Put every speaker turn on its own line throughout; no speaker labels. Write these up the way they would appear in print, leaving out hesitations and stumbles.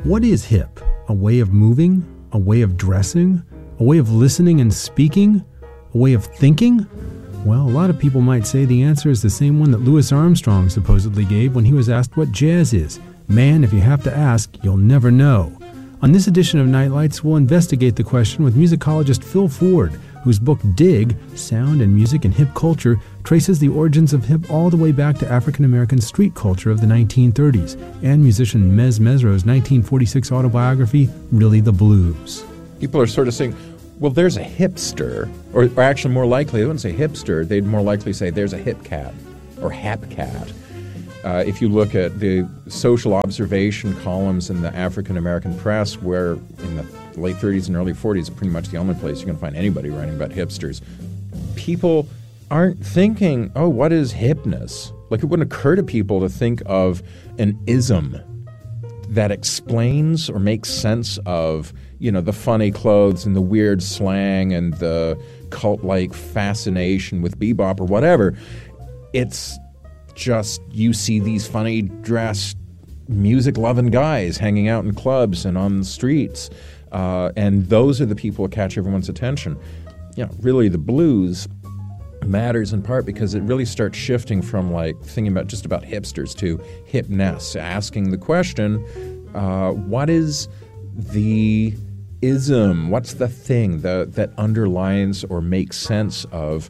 What is hip? A way of moving? A way of dressing? A way of listening and speaking? A way of thinking? Well, a lot of people might say the answer is the same one that Louis Armstrong supposedly gave when he was asked what jazz is. Man, if you have to ask, you'll never know. On this edition of Nightlights, we'll investigate the question with musicologist Phil Ford, whose book Dig, Sound and Music in Hip Culture, traces the origins of hip all the way back to African-American street culture of the 1930s, and musician Mez Mesro's 1946 autobiography, Really the Blues.
People are sort of saying, well, there's a hipster, or actually more likely, they wouldn't say hipster, they'd more likely say there's a hip cat, or hap cat. If you look at the social observation columns in the African-American press, where in the late 30s and early 40s, pretty much the only place you're going to find anybody writing about hipsters, people aren't thinking, oh, what is hipness? Like, it wouldn't occur to people to think of an ism that explains or makes sense of, you know, the funny clothes and the weird slang and the cult-like fascination with bebop or whatever. It's just you see these funny dressed, music-loving guys hanging out in clubs and on the streets. And those are the people that catch everyone's attention. You know, really the blues matters in part because it really starts shifting from like thinking about just about hipsters to hipness, asking the question, what is the ism? What's the thing that underlines or makes sense of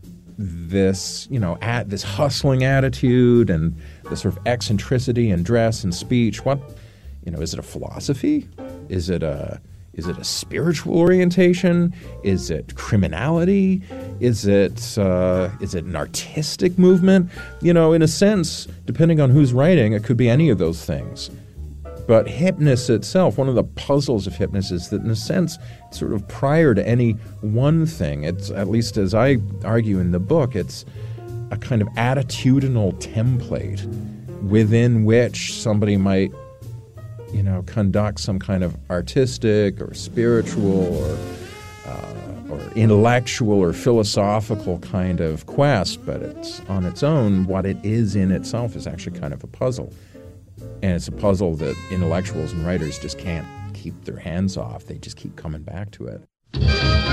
this, you know, this hustling attitude and the sort of eccentricity in dress and speech? What, you know, is it a philosophy? Is it a spiritual orientation? Is it criminality? Is it an artistic movement? You know, in a sense, depending on who's writing, it could be any of those things. But hipness itself, one of the puzzles of hipness is that in a sense, it's sort of prior to any one thing. It's, at least as I argue in the book, it's a kind of attitudinal template within which somebody might, you know, conduct some kind of artistic or spiritual or intellectual or philosophical kind of quest, but it's on its own, what it is in itself is actually kind of a puzzle. And it's a puzzle that intellectuals and writers just can't keep their hands off. They just keep coming back to it.